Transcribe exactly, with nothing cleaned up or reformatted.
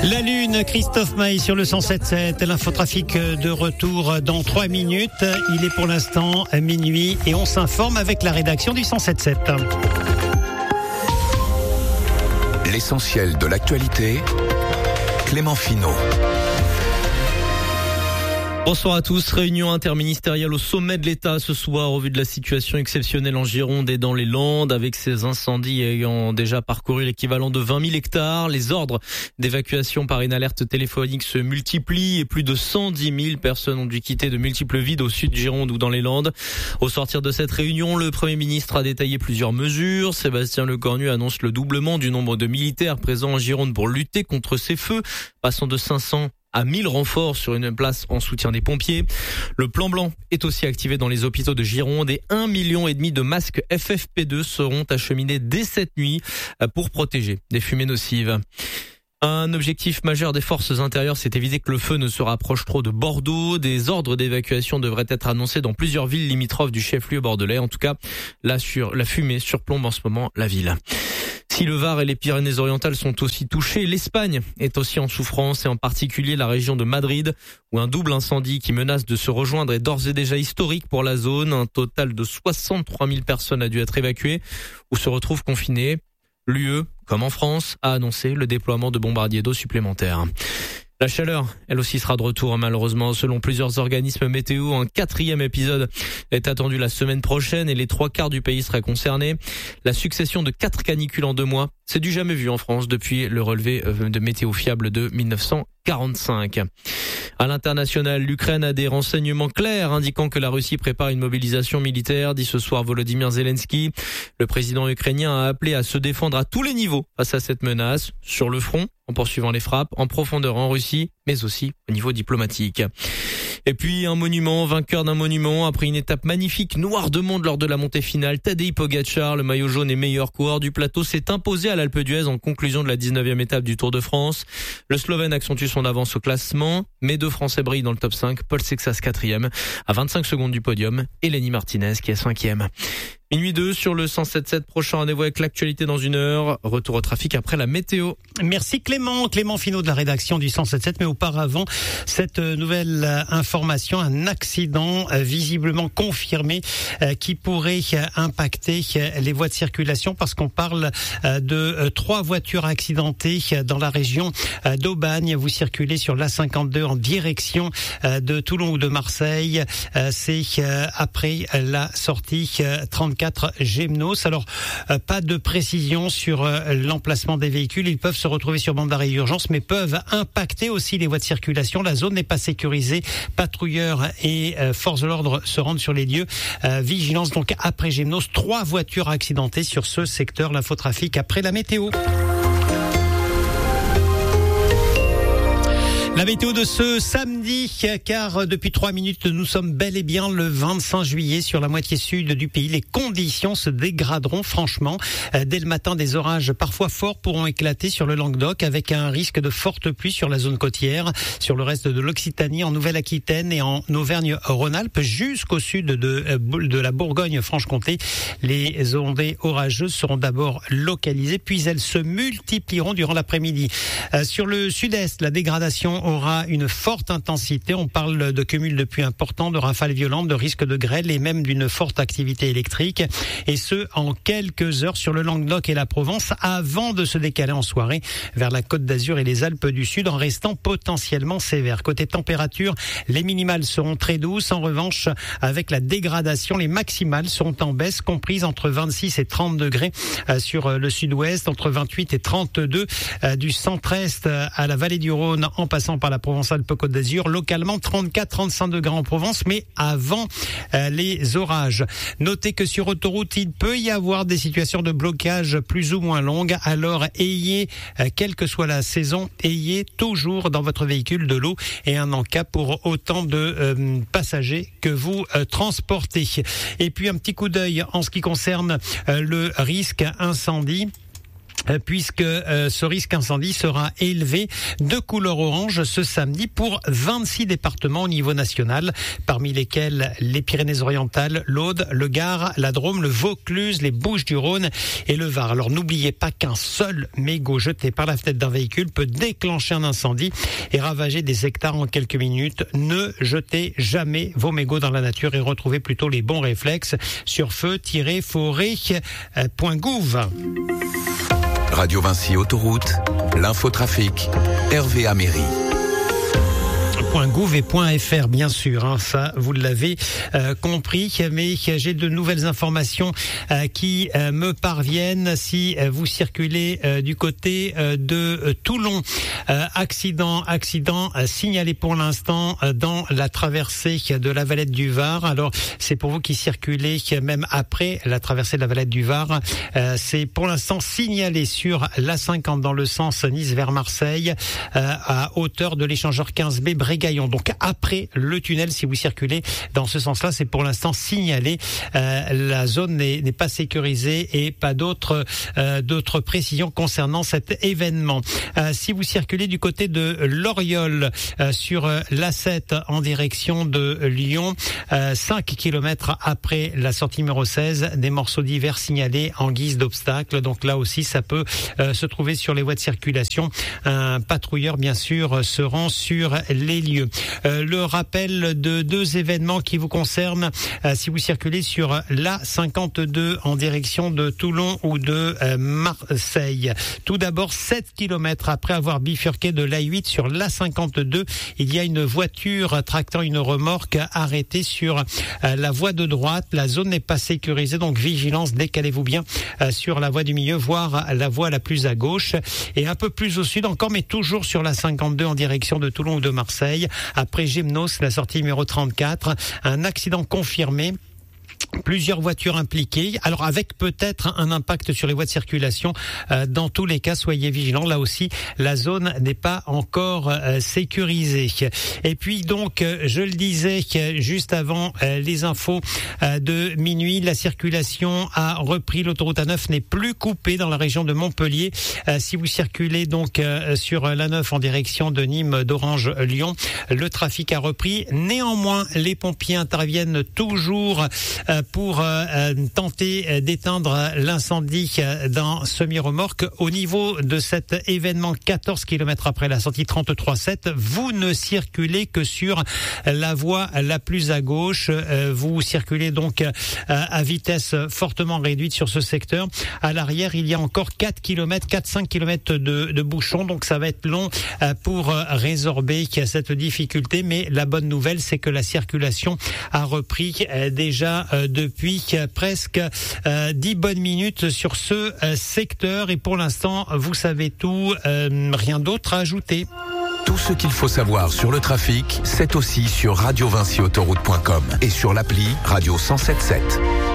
La Lune, Christophe Maé sur le cent sept sept. L'infotrafic de retour dans trois minutes. Il est pour l'instant à minuit et on s'informe avec la rédaction du cent sept sept. L'essentiel de l'actualité, Clément Finot. Bonsoir à tous. Réunion interministérielle au sommet de l'État ce soir au vu de la situation exceptionnelle en Gironde et dans les Landes avec ces incendies ayant déjà parcouru l'équivalent de vingt mille hectares. Les ordres d'évacuation par une alerte téléphonique se multiplient et plus de cent dix mille personnes ont dû quitter de multiples villes au sud de Gironde ou dans les Landes. Au sortir de cette réunion, le Premier ministre a détaillé plusieurs mesures. Sébastien Lecornu annonce le doublement du nombre de militaires présents en Gironde pour lutter contre ces feux, passant de cinq cents à mille renforts sur une place en soutien des pompiers. Le plan blanc est aussi activé dans les hôpitaux de Gironde et un million et demi de masques F F P deux seront acheminés dès cette nuit pour protéger des fumées nocives. Un objectif majeur des forces intérieures, c'est éviter que le feu ne se rapproche trop de Bordeaux. Des ordres d'évacuation devraient être annoncés dans plusieurs villes limitrophes du chef-lieu bordelais. En tout cas, là, sur la fumée surplombe en ce moment la ville. Si le Var et les Pyrénées-Orientales sont aussi touchés, l'Espagne est aussi en souffrance et en particulier la région de Madrid où un double incendie qui menace de se rejoindre est d'ores et déjà historique pour la zone. Un total de soixante-trois mille personnes a dû être évacuées ou se retrouvent confinées. L'U E, comme en France, a annoncé le déploiement de bombardiers d'eau supplémentaires. La chaleur, elle aussi sera de retour malheureusement. Selon plusieurs organismes météo, un quatrième épisode est attendu la semaine prochaine et les trois quarts du pays seraient concernés. La succession de quatre canicules en deux mois, c'est du jamais vu en France depuis le relevé de météo fiable de mille neuf cent quarante-cinq. À l'international, l'Ukraine a des renseignements clairs indiquant que la Russie prépare une mobilisation militaire, dit ce soir Volodymyr Zelensky. Le président ukrainien a appelé à se défendre à tous les niveaux face à cette menace, sur le front, en poursuivant les frappes, en profondeur en Russie, mais aussi au niveau diplomatique. Et puis un monument, vainqueur d'un monument, après une étape magnifique, noire de monde lors de la montée finale, Tadej Pogačar, le maillot jaune et meilleur coureur du plateau, s'est imposé à l'Alpe d'Huez en conclusion de la dix-neuvième étape du Tour de France. Le Slovène accentue son avance au classement, mais deux Français brillent dans le top cinq, Paul Sexas quatrième, à vingt-cinq secondes du podium, et Lenny Martinez qui est cinquième. Minuit deux sur le cent sept sept, prochain rendez-vous avec l'actualité dans une heure. Retour au trafic après la météo. Merci Clément, Clément Finot de la rédaction du cent sept sept. Mais auparavant, cette nouvelle information, un accident visiblement confirmé qui pourrait impacter les voies de circulation parce qu'on parle de trois voitures accidentées dans la région d'Aubagne. Vous circulez sur l'A cinquante-deux en direction de Toulon ou de Marseille. C'est après la sortie trente-quatre Gémenos. Alors, euh, pas de précision sur euh, l'emplacement des véhicules. Ils peuvent se retrouver sur bande d'arrêt d'urgence, mais peuvent impacter aussi les voies de circulation. La zone n'est pas sécurisée. Patrouilleurs et euh, forces de l'ordre se rendent sur les lieux. Euh, vigilance donc après Gémenos. Trois voitures accidentées sur ce secteur. L'infotrafic après la météo. La météo de ce samedi, car depuis trois minutes, nous sommes bel et bien le vingt-cinq juillet sur la moitié sud du pays. Les conditions se dégraderont franchement. Dès le matin, des orages parfois forts pourront éclater sur le Languedoc avec un risque de fortes pluies sur la zone côtière, sur le reste de l'Occitanie, en Nouvelle-Aquitaine et en Auvergne-Rhône-Alpes, jusqu'au sud de, de la Bourgogne-Franche-Comté. Les ondées orageuses seront d'abord localisées, puis elles se multiplieront durant l'après-midi. Sur le sud-est, la dégradation aura une forte intensité. On parle de cumul de pluie important, de rafales violentes, de risque de grêle et même d'une forte activité électrique. Et ce, en quelques heures sur le Languedoc et la Provence, avant de se décaler en soirée vers la Côte d'Azur et les Alpes du Sud, en restant potentiellement sévère. Côté température, les minimales seront très douces. En revanche, avec la dégradation, les maximales seront en baisse, comprises entre vingt-six et trente degrés sur le sud-ouest, entre vingt-huit et trente-deux du centre-est à la vallée du Rhône, en passant par la Provence-Alpes-Côte d'Azur, localement trente-quatre à trente-cinq degrés en Provence, mais avant euh, les orages. Notez que sur autoroute, il peut y avoir des situations de blocage plus ou moins longues, alors ayez, euh, quelle que soit la saison, ayez toujours dans votre véhicule de l'eau et un en-cas pour autant de euh, passagers que vous euh, transportez. Et puis un petit coup d'œil en ce qui concerne euh, le risque incendie. puisque euh, ce risque incendie sera élevé de couleur orange ce samedi pour vingt-six départements au niveau national, parmi lesquels les Pyrénées-Orientales, l'Aude, le Gard, la Drôme, le Vaucluse, les Bouches-du-Rhône et le Var. Alors n'oubliez pas qu'un seul mégot jeté par la fenêtre d'un véhicule peut déclencher un incendie et ravager des hectares en quelques minutes. Ne jetez jamais vos mégots dans la nature et retrouvez plutôt les bons réflexes sur feu tiret forêt point gouv. Radio Vinci Autoroute, l'infotrafic, Hervé Améry. .gouv et .fr bien sûr, hein, ça vous l'avez euh, compris, mais j'ai de nouvelles informations euh, qui euh, me parviennent. Si euh, vous circulez euh, du côté euh, de euh, Toulon, euh, accident, accident euh, signalé pour l'instant euh, dans la traversée de la Valette du Var. Alors c'est pour vous qui circulez même après la traversée de la Valette du Var, euh, c'est pour l'instant signalé sur l'A cinquante dans le sens Nice vers Marseille, euh, à hauteur de l'échangeur quinze B Brégaillon. Donc après le tunnel, si vous circulez dans ce sens-là, c'est pour l'instant signalé. Euh, la zone n'est, n'est pas sécurisée et pas d'autres euh, d'autres précisions concernant cet événement. Euh, si vous circulez du côté de l'Oriole euh, sur euh, l'A sept en direction de Lyon, euh, cinq kilomètres après la sortie numéro seize, des morceaux divers signalés en guise d'obstacle. Donc là aussi, ça peut euh, se trouver sur les voies de circulation. Un patrouilleur, bien sûr, se rend sur les lieux. Euh, le rappel de deux événements qui vous concernent euh, si vous circulez sur l'A cinquante-deux en direction de Toulon ou de euh, Marseille. Tout d'abord, sept kilomètres après avoir bifurqué de l'A huit sur l'A cinquante-deux, il y a une voiture tractant une remorque arrêtée sur euh, la voie de droite. La zone n'est pas sécurisée, donc vigilance, décalez-vous bien euh, sur la voie du milieu, voire la voie la plus à gauche. Et un peu plus au sud encore, mais toujours sur l'A cinquante-deux en direction de Toulon ou de Marseille. Après Gémenos, la sortie numéro trente-quatre, un accident confirmé. Plusieurs voitures impliquées, alors avec peut-être un impact sur les voies de circulation. Euh, dans tous les cas, soyez vigilants. Là aussi, la zone n'est pas encore euh, sécurisée. Et puis donc, euh, je le disais juste avant euh, les infos euh, de minuit, la circulation a repris. L'autoroute A neuf n'est plus coupée dans la région de Montpellier. Euh, si vous circulez donc euh, sur l'A neuf en direction de Nîmes, d'Orange, Lyon, le trafic a repris. Néanmoins, les pompiers interviennent toujours euh, pour euh, tenter d'éteindre l'incendie d'un semi-remorque. Au niveau de cet événement, quatorze kilomètres après la sortie trente-trois sept, vous ne circulez que sur la voie la plus à gauche. Euh, vous circulez donc euh, à vitesse fortement réduite sur ce secteur. À l'arrière, il y a encore quatre kilomètres, quatre à cinq kilomètres de, de bouchons, donc ça va être long euh, pour résorber cette difficulté. Mais la bonne nouvelle, c'est que la circulation a repris euh, déjà euh, depuis presque euh, dix bonnes minutes sur ce euh, secteur. Et pour l'instant, vous savez tout, euh, rien d'autre à ajouter. Tout ce qu'il faut savoir sur le trafic, c'est aussi sur radio vinci autoroute point com et sur l'appli Radio cent sept sept.